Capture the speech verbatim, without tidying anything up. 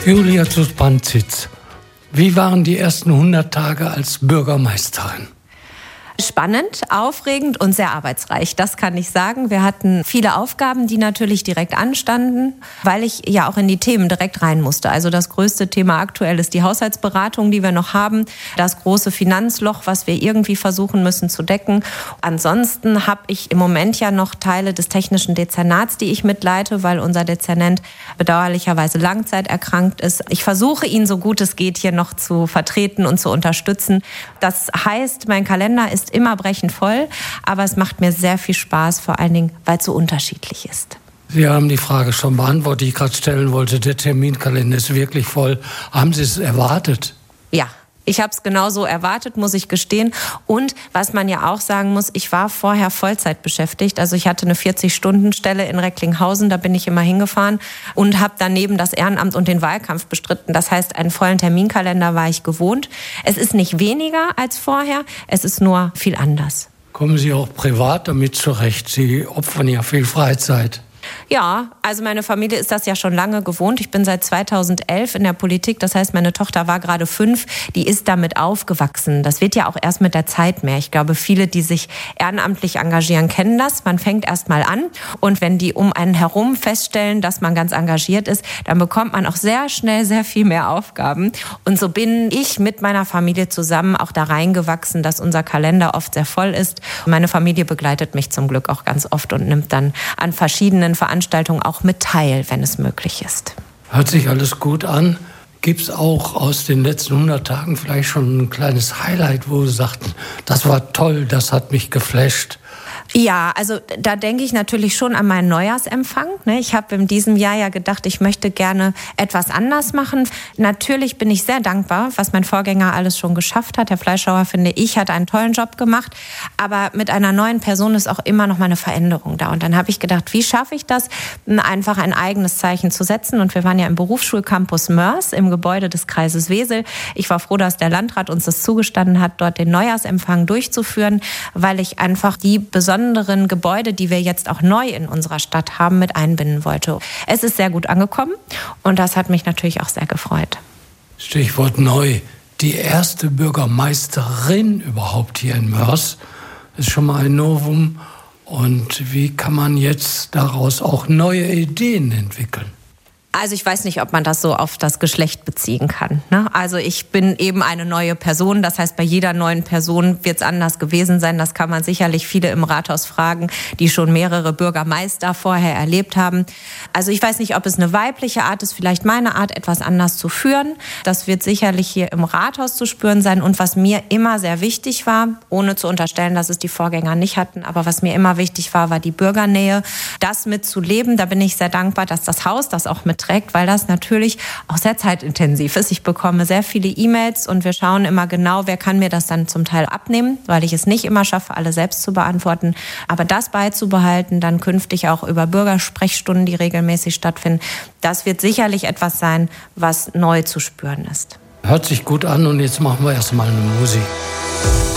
Julia Suspanzitz, wie waren die ersten hundert Tage als Bürgermeisterin? Spannend, aufregend und sehr arbeitsreich, das kann ich sagen. Wir hatten viele Aufgaben, die natürlich direkt anstanden, weil ich ja auch in die Themen direkt rein musste. Also das größte Thema aktuell ist die Haushaltsberatung, die wir noch haben. Das große Finanzloch, was wir irgendwie versuchen müssen zu decken. Ansonsten habe ich im Moment ja noch Teile des technischen Dezernats, die ich mitleite, weil unser Dezernent bedauerlicherweise langzeiterkrankt ist. Ich versuche, ihn so gut es geht hier noch zu vertreten und zu unterstützen. Das heißt, mein Kalender ist immer brechend voll, aber es macht mir sehr viel Spaß, vor allen Dingen, weil es so unterschiedlich ist. Sie haben die Frage schon beantwortet, die ich gerade stellen wollte. Der Terminkalender ist wirklich voll. Haben Sie es erwartet? Ja. Ich habe es genauso erwartet, muss ich gestehen. Und was man ja auch sagen muss, ich war vorher Vollzeit beschäftigt. Also ich hatte eine vierzig-Stunden-Stelle in Recklinghausen, da bin ich immer hingefahren und habe daneben das Ehrenamt und den Wahlkampf bestritten. Das heißt, einen vollen Terminkalender war ich gewohnt. Es ist nicht weniger als vorher, es ist nur viel anders. Kommen Sie auch privat damit zurecht? Sie opfern ja viel Freizeit. Ja, also meine Familie ist das ja schon lange gewohnt. Ich bin seit zweitausendelf in der Politik. Das heißt, meine Tochter war gerade fünf. Die ist damit aufgewachsen. Das wird ja auch erst mit der Zeit mehr. Ich glaube, viele, die sich ehrenamtlich engagieren, kennen das. Man fängt erst mal an. Und wenn die um einen herum feststellen, dass man ganz engagiert ist, dann bekommt man auch sehr schnell sehr viel mehr Aufgaben. Und so bin ich mit meiner Familie zusammen auch da reingewachsen, dass unser Kalender oft sehr voll ist. Meine Familie begleitet mich zum Glück auch ganz oft und nimmt dann an verschiedenen Veranstaltungen auch mit teil, wenn es möglich ist. Hört sich alles gut an. Gibt es auch aus den letzten hundert Tagen vielleicht schon ein kleines Highlight, wo Sie sagten, das war toll, das hat mich geflasht? Ja, also da denke ich natürlich schon an meinen Neujahrsempfang. Ich habe in diesem Jahr ja gedacht, ich möchte gerne etwas anders machen. Natürlich bin ich sehr dankbar, was mein Vorgänger alles schon geschafft hat. Herr Fleischhauer, finde ich, hat einen tollen Job gemacht. Aber mit einer neuen Person ist auch immer noch mal eine Veränderung da. Und dann habe ich gedacht, wie schaffe ich das, einfach ein eigenes Zeichen zu setzen? Und wir waren ja im Berufsschulcampus Mörs im Gebäude des Kreises Wesel. Ich war froh, dass der Landrat uns das zugestanden hat, dort den Neujahrsempfang durchzuführen, weil ich einfach die besonderen Gebäude, die wir jetzt auch neu in unserer Stadt haben, mit einbinden wollte. Es ist sehr gut angekommen und das hat mich natürlich auch sehr gefreut. Stichwort neu. Die erste Bürgermeisterin überhaupt hier in Mörs ist schon mal ein Novum. Und wie kann man jetzt daraus auch neue Ideen entwickeln? Also ich weiß nicht, ob man das so auf das Geschlecht beziehen kann. Ne? Also ich bin eben eine neue Person. Das heißt, bei jeder neuen Person wird es anders gewesen sein. Das kann man sicherlich viele im Rathaus fragen, die schon mehrere Bürgermeister vorher erlebt haben. Also ich weiß nicht, ob es eine weibliche Art ist, vielleicht meine Art, etwas anders zu führen. Das wird sicherlich hier im Rathaus zu spüren sein. Und was mir immer sehr wichtig war, ohne zu unterstellen, dass es die Vorgänger nicht hatten, aber was mir immer wichtig war, war die Bürgernähe. Das mitzuleben, da bin ich sehr dankbar, dass das Haus das auch mit trägt, weil das natürlich auch sehr zeitintensiv ist. Ich bekomme sehr viele E-Mails und wir schauen immer genau, wer kann mir das dann zum Teil abnehmen, weil ich es nicht immer schaffe, alle selbst zu beantworten. Aber das beizubehalten, dann künftig auch über Bürgersprechstunden, die regelmäßig stattfinden, das wird sicherlich etwas sein, was neu zu spüren ist. Hört sich gut an und jetzt machen wir erstmal eine Musik.